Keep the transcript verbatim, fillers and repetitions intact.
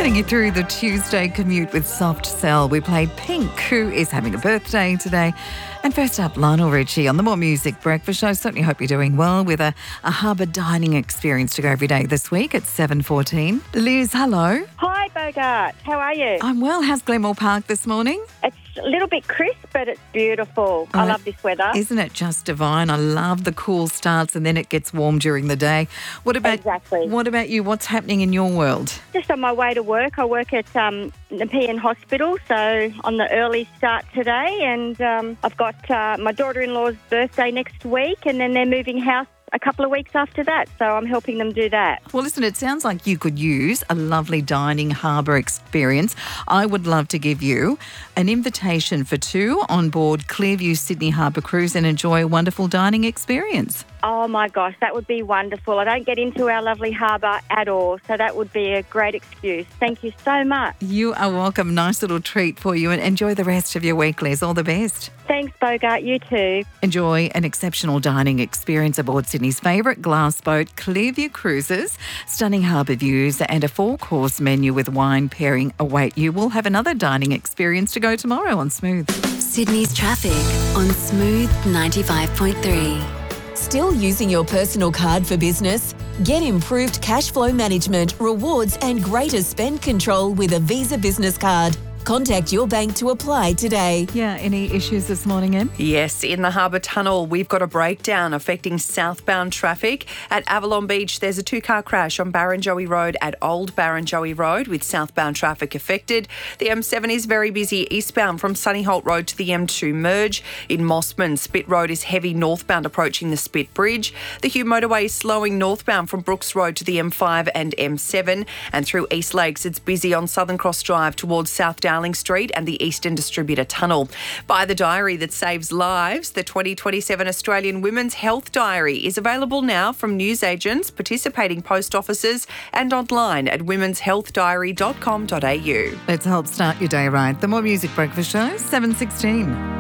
Getting you through the Tuesday commute with Soft Cell. We played Pink, who is having a birthday today. And first up, Lionel Richie on the More Music Breakfast Show. Certainly hope you're doing well with a, a harbour dining experience to go every day this week at seven fourteen. Liz, hello. Hi, Bogart. How are you? I'm well. How's Glenmore Park this morning? It's a little bit crisp, but it's beautiful. I Oh, love this weather. Isn't it just divine? I love the cool starts and then it gets warm during the day. What about Exactly. What about you? What's happening in your world? Just on my way to work. I work at um, Nepean Hospital, so on the early start today, and um, I've got uh, my daughter-in-law's birthday next week, and then they're moving house a couple of weeks after that, so I'm helping them do that. Well, listen, it sounds like you could use a lovely dining harbour experience. I would love to give you an invitation for two on board Clearview Sydney Harbour Cruise and enjoy a wonderful dining experience. Oh, my gosh, that would be wonderful. I don't get into our lovely harbour at all, so that would be a great excuse. Thank you so much. You are welcome. Nice little treat for you and enjoy the rest of your week, Liz. All the best. Thanks, Bogart. You too. Enjoy an exceptional dining experience aboard Sydney's favourite glass boat, Clearview Cruises. Stunning harbour views and a four-course menu with wine pairing await you. We'll have another dining experience to go tomorrow on Smooth. Sydney's traffic on Smooth ninety-five point three. Still using your personal card for business? Get improved cash flow management, rewards and greater spend control with a Visa Business Card. Contact your bank to apply today. Yeah, any issues this morning, Em? Yes, in the Harbour Tunnel, we've got a breakdown affecting southbound traffic. At Avalon Beach, there's a two-car crash on Barrenjoey Road at Old Barrenjoey Road with southbound traffic affected. The M seven is very busy eastbound from Sunnyholt Road to the M two merge. In Mossman, Spit Road is heavy northbound approaching the Spit Bridge. The Hugh Motorway is slowing northbound from Brooks Road to the M five and M seven. And through East Lakes, it's busy on Southern Cross Drive towards South Darling Street and the Eastern Distributor Tunnel. Buy the diary that saves lives. The twenty twenty-seven Australian Women's Health Diary is available now from newsagents, participating post offices and online at womens health diary dot com dot a u. Let's help start your day right. The More Music Breakfast Show, seven sixteen.